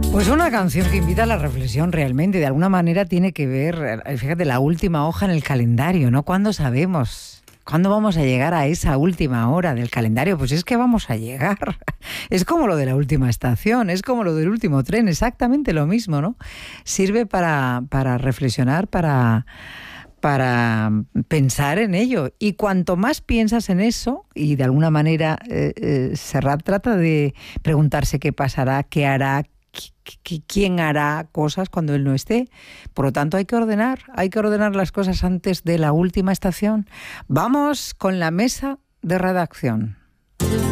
Pues una canción que invita a la reflexión realmente, de alguna manera tiene que ver, fíjate, la última hoja en el calendario, ¿no? ¿Cuándo sabemos? ¿Cuándo vamos a llegar a esa última hora del calendario? Pues es que vamos a llegar. Es como lo de la última estación, es como lo del último tren, exactamente lo mismo, ¿no? Sirve para reflexionar, para pensar en ello. Y cuanto más piensas en eso, y de alguna manera Serrat trata de preguntarse qué pasará, qué hará, quién hará cosas cuando él no esté. Por lo tanto, hay que ordenar las cosas antes de la última estación. Vamos con la mesa de redacción.